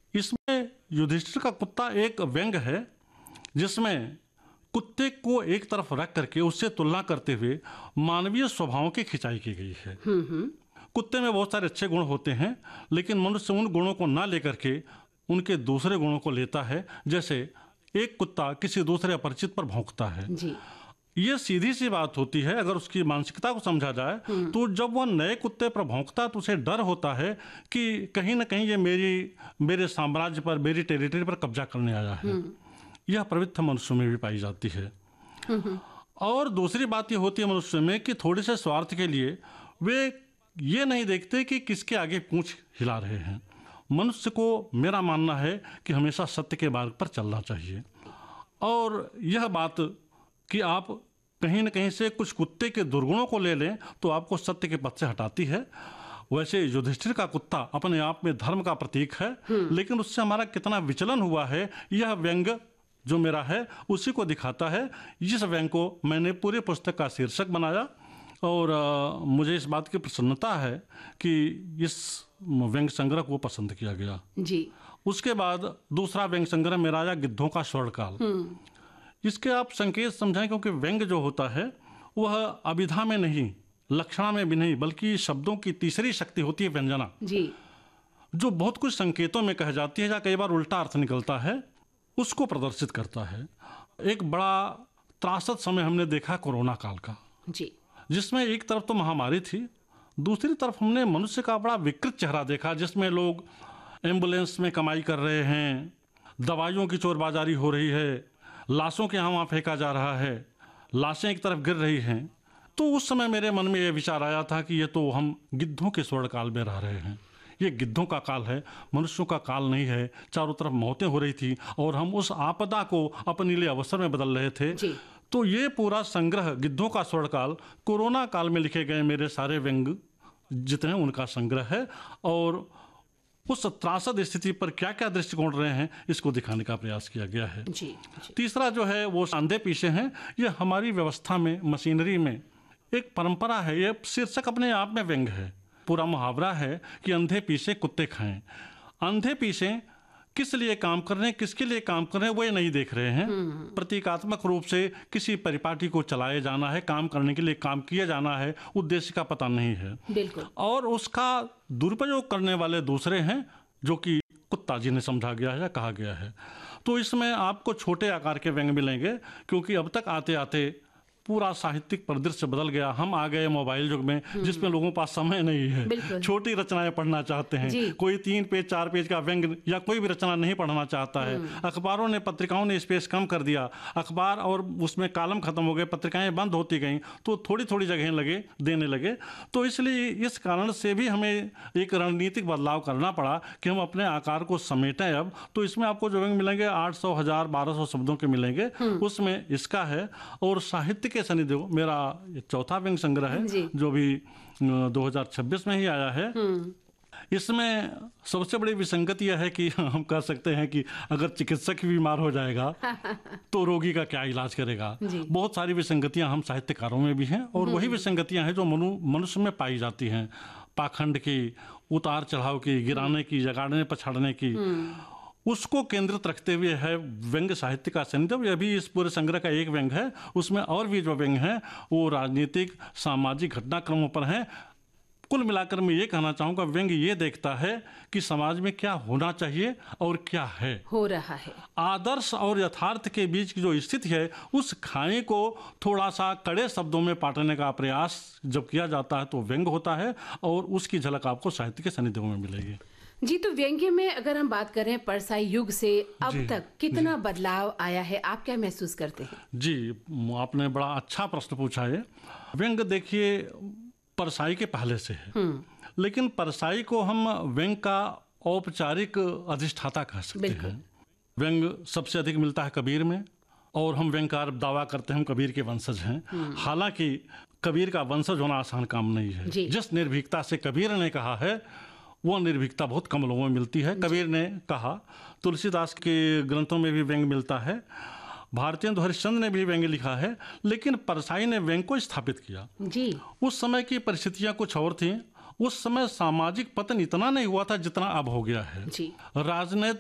इसमें युधिष्ठिर का कुत्ता एक व्यंग है जिसमें कुत्ते को एक तरफ रख करके उससे तुलना करते हुए मानवीय स्वभावों की खिंचाई की गई है। कुत्ते में बहुत सारे अच्छे गुण होते हैं, लेकिन मनुष्य उन गुणों को ना लेकर के उनके दूसरे गुणों को लेता है। जैसे एक कुत्ता किसी दूसरे अपरिचित पर भौंकता है जी। ये सीधी सी बात होती है। अगर उसकी मानसिकता को समझा जाए तो जब वह नए कुत्ते पर भौंकता है तो उसे डर होता है कि कहीं ना कहीं ये मेरे साम्राज्य पर, मेरी टेरिटरी पर कब्जा करने आया है। यह प्रवृत्ति मनुष्य में भी पाई जाती है। और दूसरी बात यह होती है मनुष्य में कि थोड़े से स्वार्थ के लिए वे ये नहीं देखते कि किसके आगे पूंछ हिला रहे हैं। मनुष्य को मेरा मानना है कि हमेशा सत्य के मार्ग पर चलना चाहिए। और यह बात कि आप कहीं न कहीं से कुछ कुत्ते के दुर्गुणों को ले लें तो आपको सत्य के पथ से हटाती है। वैसे युधिष्ठिर का कुत्ता अपने आप में धर्म का प्रतीक है, लेकिन उससे हमारा कितना विचलन हुआ है यह व्यंग जो मेरा है उसी को दिखाता है। इस व्यंग को मैंने पूरे पुस्तक का शीर्षक बनाया और मुझे इस बात की प्रसन्नता है कि इस व्यंग संग्रह को पसंद किया गया जी। उसके बाद दूसरा व्यंग संग्रह मेरा आया गिद्धों का स्वर्णकाल। इसके आप संकेत समझें, क्योंकि व्यंग जो होता है वह अभिधा में नहीं, लक्षणा में भी नहीं, बल्कि शब्दों की तीसरी शक्ति होती है व्यंजना जी। जो बहुत कुछ संकेतों में कह जाती है या कई बार उल्टा अर्थ निकलता है, उसको प्रदर्शित करता है। एक बड़ा त्रासद समय हमने देखा कोरोना काल का जी, जिसमें एक तरफ तो महामारी थी, दूसरी तरफ हमने मनुष्य का बड़ा विकृत चेहरा देखा जिसमें लोग एम्बुलेंस में कमाई कर रहे हैं, दवाइयों की चोरबाजारी हो रही है, लाशों के यहाँ वहाँ फेंका जा रहा है, लाशें एक तरफ गिर रही हैं। तो उस समय मेरे मन में यह विचार आया था कि ये तो हम गिद्धों के स्वर्ण काल में रह रहे हैं। ये गिद्धों का काल है, मनुष्यों का काल नहीं है। चारों तरफ मौतें हो रही थी और हम उस आपदा को अपने लिए अवसर में बदल रहे थे जी। तो ये पूरा संग्रह गिद्धों का स्वर्ण काल कोरोना काल में लिखे गए मेरे सारे व्यंग जितने उनका संग्रह है और उस त्रासद स्थिति पर क्या क्या दृष्टिकोण रहे हैं इसको दिखाने का प्रयास किया गया है। जी, जी। तीसरा जो है वो अंधे पीछे हैं। ये हमारी व्यवस्था में, मशीनरी में एक परंपरा है। ये शीर्षक अपने आप में व्यंग है। पूरा मुहावरा है कि अंधे पीछे कुत्ते खाएं। अंधे पीछे किस लिए काम कर रहे हैं, किसके लिए काम कर रहे हैं वो ये नहीं देख रहे हैं। प्रतीकात्मक रूप से किसी परिपाटी को चलाए जाना है, काम करने के लिए काम किया जाना है, उद्देश्य का पता नहीं है। बिल्कुल। और उसका दुरुपयोग करने वाले दूसरे हैं जो कि कुत्ता जिन्हें समझा गया है या कहा गया है। तो इसमें आपको छोटे आकार के व्यंग मिलेंगे क्योंकि अब तक आते आते पूरा साहित्यिक परिदृश्य बदल गया। हम आ गए मोबाइल युग में जिसमें लोगों के पास समय नहीं है, छोटी रचनाएं पढ़ना चाहते हैं। कोई 3 पेज 4 पेज का व्यंग या कोई भी रचना नहीं पढ़ना चाहता है। अखबारों ने, पत्रिकाओं ने स्पेस कम कर दिया। अखबार और उसमें कॉलम खत्म हो गए, पत्रिकाएं बंद होती गईं तो थोड़ी थोड़ी जगह देने लगे। तो इसलिए इस कारण से भी हमें एक रणनीतिक बदलाव करना पड़ा कि हम अपने आकार को समेटें। अब तो इसमें आपको जो व्यंग मिलेंगे 800, 1000, 1200 शब्दों के मिलेंगे। उसमें इसका है। और साहित्य के शनिदेव मेरा चौथा व्यंग संग्रह है जो भी 2026 में ही आया है। इसमें सबसे बड़ी विसंगति यह है कि हम कह सकते हैं कि अगर चिकित्सक भी बीमार हो जाएगा तो रोगी का क्या इलाज करेगा। बहुत सारी विसंगतियां हम साहित्यकारों में भी हैं और वही विसंगतियां हैं जो मनुष्य में पाई जाती हैं। पाखंड की, उतार चढ़ाव की, गिराने की, जगाड़ने पछाड़ने की, उसको केंद्रित रखते हुए है व्यंग साहित्य का शनिदेव। यह भी इस पूरे संग्रह का एक व्यंग है। उसमें और भी जो व्यंग हैं वो राजनीतिक, सामाजिक घटनाक्रमों पर हैं। कुल मिलाकर मैं ये कहना चाहूँगा व्यंग ये देखता है कि समाज में क्या होना चाहिए और क्या है, हो रहा है। आदर्श और यथार्थ के बीच की जो स्थिति है उस खाई को थोड़ा सा कड़े शब्दों में पाटने का प्रयास जब किया जाता है तो व्यंग होता है और उसकी झलक आपको साहित्य के शनिदेव में मिलेगी। जी, तो व्यंग्य में अगर हम बात करें परसाई युग से अब तक कितना बदलाव आया है, आप क्या महसूस करते हैं? जी, आपने बड़ा अच्छा प्रश्न पूछा है। व्यंग देखिए परसाई के पहले से है, लेकिन परसाई को हम व्यंग का औपचारिक अधिष्ठाता कह सकते हैं। व्यंग सबसे अधिक मिलता है कबीर में और हम व्यंगकार दावा करते हैं हम कबीर के वंशज हैं। हालांकि कबीर का वंशज होना आसान काम नहीं है। जिस निर्भीकता से कबीर ने कहा है वो निर्भीकता बहुत कम लोगों में मिलती है। कबीर ने कहा, तुलसीदास के ग्रंथों में भी व्यंग मिलता है, भारतेंदु हरिश्चंद्र ने भी व्यंग लिखा है, लेकिन परसाई ने व्यंग को स्थापित किया। जी। उस समय की परिस्थितियां कुछ और थीं। उस समय सामाजिक पतन इतना नहीं हुआ था जितना अब हो गया है। राजनीति